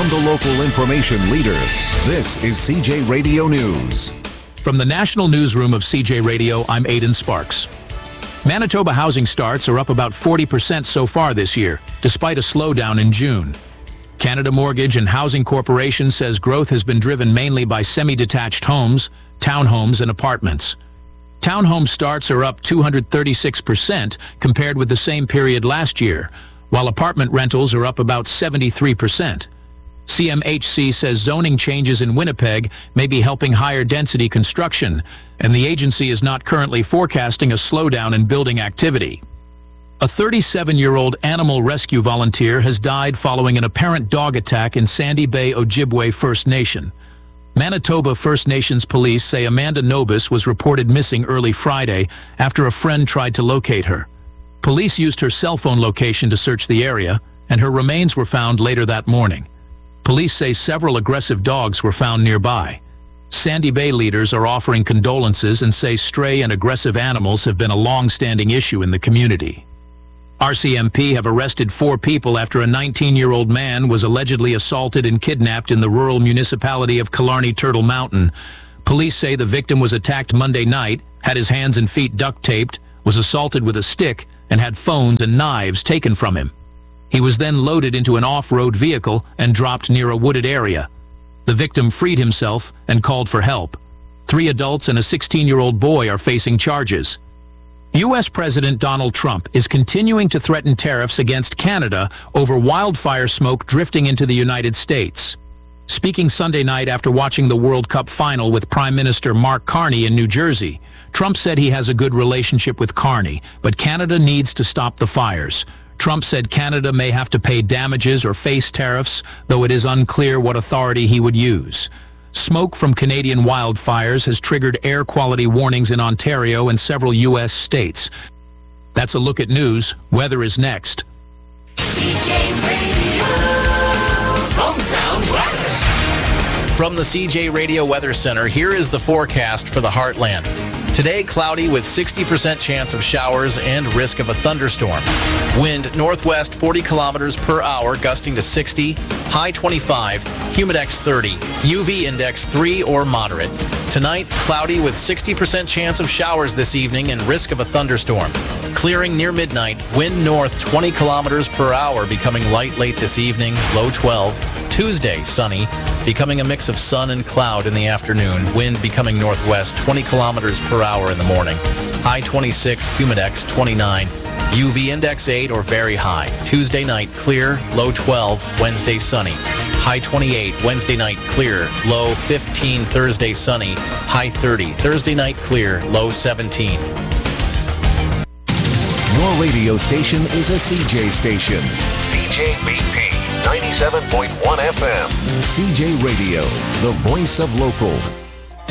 From the local information leader, this is CJ Radio News. From the National Newsroom of CJ Radio, I'm Aidan Sparks. Manitoba housing starts are up about 40% so far this year, despite a slowdown in June. Canada Mortgage and Housing Corporation says growth has been driven mainly by semi-detached homes, townhomes, and apartments. Townhome starts are up 236% compared with the same period last year, while apartment rentals are up about 73%. CMHC says zoning changes in Winnipeg may be helping higher density construction, and the agency is not currently forecasting a slowdown in building activity. A 37-year-old animal rescue volunteer has died following an apparent dog attack in Sandy Bay, Ojibwe First Nation. Manitoba First Nations police say Amanda Nobis was reported missing early Friday after a friend tried to locate her. Police used her cell phone location to search the area, and her remains were found later that morning. Police say several aggressive dogs were found nearby. Sandy Bay leaders are offering condolences and say stray and aggressive animals have been a long-standing issue in the community. RCMP have arrested 4 people after a 19-year-old man was allegedly assaulted and kidnapped in the rural municipality of Killarney Turtle Mountain. Police say the victim was attacked Monday night, had his hands and feet duct-taped, was assaulted with a stick, and had phones and knives taken from him. He was then loaded into an off-road vehicle and dropped near a wooded area. The victim freed himself and called for help. 3 adults and a 16-year-old boy are facing charges. U.S. President Donald Trump is continuing to threaten tariffs against Canada over wildfire smoke drifting into the United States. Speaking Sunday night after watching the World Cup final with Prime Minister Mark Carney in New Jersey, Trump said he has a good relationship with Carney, but Canada needs to stop the fires. Trump said Canada may have to pay damages or face tariffs, though it is unclear what authority he would use. Smoke from Canadian wildfires has triggered air quality warnings in Ontario and several U.S. states. That's a look at news. Weather is next. CJ Radio, hometown weather. From the CJ Radio Weather Center, here is the forecast for the Heartland. Today, cloudy with 60% chance of showers and risk of a thunderstorm. Wind northwest 40 kilometers per hour, gusting to 60, high 25, humidex 30, UV index 3 or moderate. Tonight, cloudy with 60% chance of showers this evening and risk of a thunderstorm. Clearing near midnight, wind north 20 kilometers per hour, becoming light late this evening, low 12. Tuesday, sunny, becoming a mix of sun and cloud in the afternoon. Wind becoming northwest 20 kilometers per hour in the morning. High 26, humidex 29, UV index 8 or very high. Tuesday night, clear, low 12. Wednesday, sunny. High 28, Wednesday night, clear, low 15. Thursday, sunny, high 30. Thursday night, clear, low 17. Your radio station is a CJ station. CJBP 97.1 FM. CJ Radio, the voice of local.